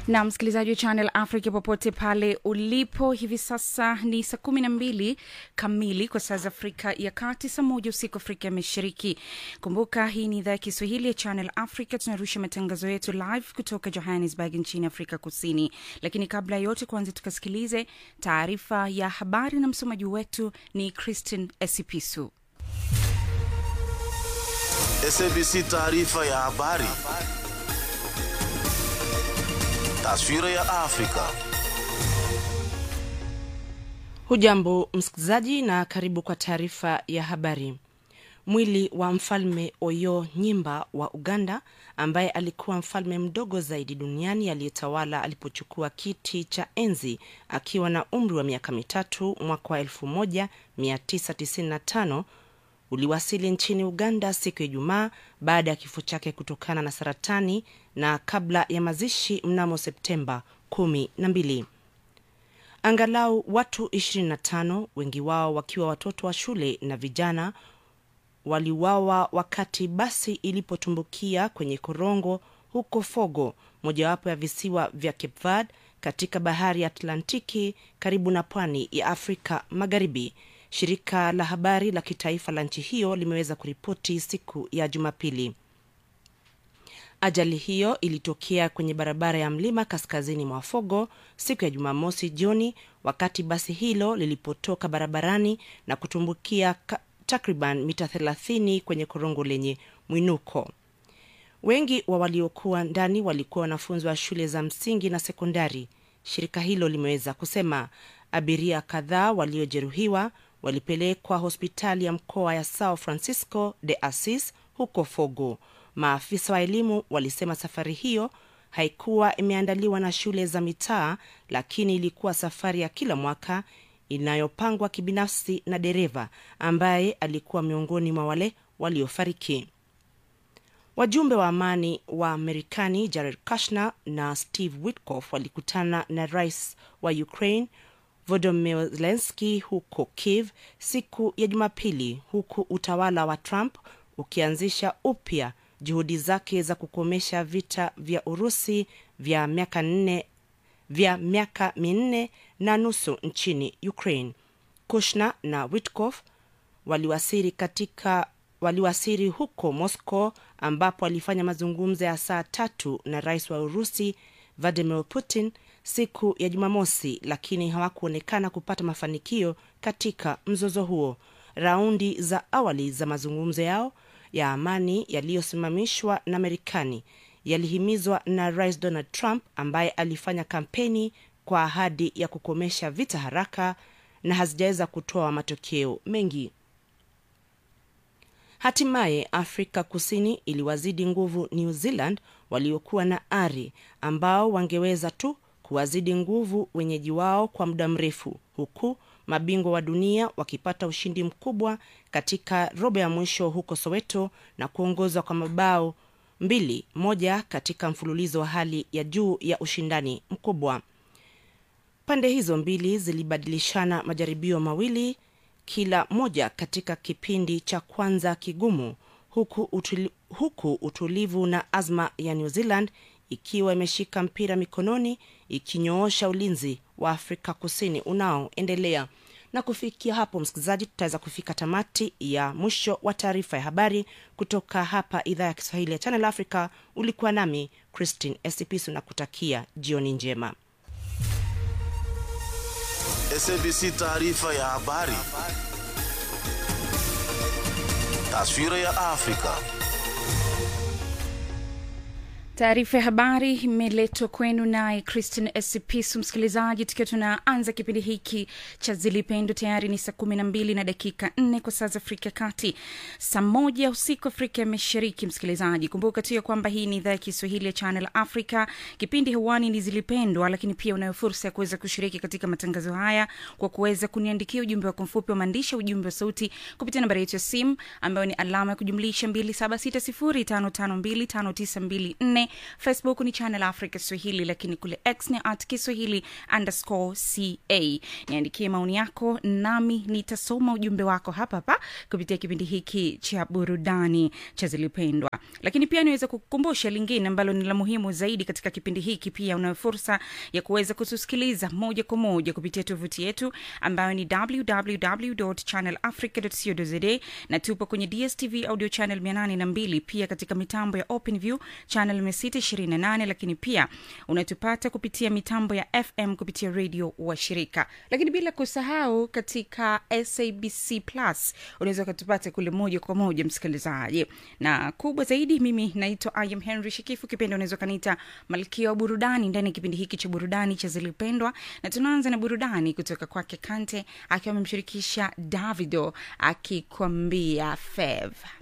Na msikilizaji wa Channel Africa popote pale ulipo, hivi sasa ni saa 12 kamili kwa saa za Afrika ya Kati, saa 1 usiku Afrika ya Mashariki. Kumbuka hii ni idhaa ya Kiswahili ya Channel Africa, tunarusha matangazo yetu live kutoka Johannesburg nchini Afrika Kusini. Lakini kabla yote, kwanza tukasikilize taarifa ya habari na msomaji wetu ni Christine Esipisu. SABC taarifa ya habari. Taswira ya Afrika. Hujambo msikilizaji na karibu kwa taarifa ya habari. Mwili wa mfalme Oyo Nyimba wa Uganda, ambaye alikuwa mfalme mdogo zaidi duniani aliyetawala alipochukua kiti cha enzi akiwa na umri wa miaka 3 mwaka wa 1995, uliwasili nchini Uganda siku ya Ijumaa baada ya kifo chake kutokana na saratani na kabla ya mazishi mnamo Septemba 12. Angalau watu 25, wengi wao wakiwa watoto wa shule na vijana, waliuawa wakati basi ilipotumbukia kwenye korongo huko Fogo, mojawapo ya visiwa vya Cape Verde katika bahari ya Atlantiki karibu na pwani ya Afrika Magharibi. Shirika la habari la kitaifa la nchi hiyo limeweza kuripoti siku ya Jumapili. Ajali hiyo ilitokea kwenye barabara ya mlima kaskazini mwa Fogo siku ya Jumamosi jioni, wakati basi hilo lilipotoka barabarani na kutumbukia takriban mita 30 kwenye korongo lenye mwinuko. Wengi wa waliokuwa ndani walikuwa wanafunzi wa shule za msingi na sekondari. Shirika hilo limeweza kusema abiria kadhaa waliojeruhiwa walipelekwa hospitali ya mkoa ya São Francisco de Assis huko Fogo. Maafisa wa elimu walisema safari hiyo haikuwa imeandaliwa na shule za mitaa, lakini ilikuwa safari ya kila mwaka inayopangwa kibinafsi na dereva ambaye alikuwa miongoni mwa wale waliofariki. Wajumbe wa amani wa Marekani Jared Kushner na Steve Witkoff walikutana na rais wa Ukraine Volodymyr Zelensky huko Kiev siku ya Jumapili, huku utawala wa Trump ukianzisha upya juhudi zake za kukomesha vita vya Urusi vya miaka 4.5 nchini Ukraine. Kushner na Witkoff waliwasili huko Moscow, ambapo walifanya mazungumzo ya saa 3 na rais wa Urusi Vladimir Putin siku ya Jumamosi, lakini hawakuonekana kupata mafanikio katika mzozo huo. Raundi za awali za mazungumzo yao ya amani yaliyosimamishwa na Marekani yalihimizwa na Rais Donald Trump, ambaye alifanya kampeni kwa ahadi ya kukomesha vita haraka, na hazijaweza kutoa matokeo mengi. Hatimaye Afrika Kusini iliwazidi nguvu New Zealand waliokuwa na ari, ambao wangeweza tu kuwazidi nguvu wenyeji wao kwa muda mrefu, huku mabingwa wa dunia wakipata ushindi mkubwa katika robo ya mwisho huko Soweto na kuongoza kwa mabao 2-1 katika mfululizo wa hali ya juu ya ushindani mkubwa. Pande hizo mbili zilibadilishana majaribio mawili kila moja katika kipindi cha kwanza kigumu, huku utulivu na azma ya New Zealand ikiwa imeshika mpira mikononi, ikinyoosha ulinzi wa Afrika Kusini unaoendelea. Na kufikia hapo msikilizaji, tutaweza kufika tamati ya mwisho wa taarifa ya habari kutoka hapa idhaa ya Kiswahili ya Channel Africa. Ulikuwa nami Christine Esipisu na kutakia jioni njema. SABC taarifa ya habari. Taswira ya Afrika. Taarifa ya habari imeletwa kwenu naye Christine Esipisu. Msikilizaji, tukiwa tunaanza kipindi hiki cha Zilipendo, tayari ni saa 12:04 kwa saa za Afrika ya Kati, saa 1 usiku Afrika ya Mashariki. Msikilizaji, kumbuka tu kwamba hii ni idhaa ya Kiswahili ya Channel Africa. Kipindi hewani ni Zilipendwa, lakini pia unayo fursa ya kuweza kushiriki katika matangazo haya kwa kuweza kuniandikia ujumbe wako mfupi wa maandishi, ujumbe wa sauti kupitia nambari yetu ya simu ambayo ni alama ya kujumlisha 276055259254. Facebook ni Channel Africa Swahili, lakini kule X ni @Kiswahili_CA. Niandikie maoni yako nami nitasoma ujumbe wako hapa kupitia kipindi hiki cha burudani cha Zilipendwa. Lakini pia niweza kukukumbusha lingine ambalo ni la muhimu zaidi katika kipindi hiki. Pia una fursa ya kuweza kutusikiliza moja kwa moja kupitia tovuti yetu ambayo ni www.channelafrica.co.za, na tupo kwenye DSTV audio channel 802, pia katika mitambo ya OpenView channel 628, lakini pia unatupata kupitia mitambo ya FM kupitia radio wa shirika. Lakini bila kusahau katika SABC Plus unaweza kutupata kule moja kwa moja msikilizaji. Na kubwa zaidi, mimi naitwa I am Henry Shikifu, kipindi unaweza kaniita Malkia wa Burudani ndani ya kipindi hiki cha burudani cha Zilipendwa, na tunaanza na burudani kutoka kwake Kante akiwa amemshirikisha Davido akikwambia Fev.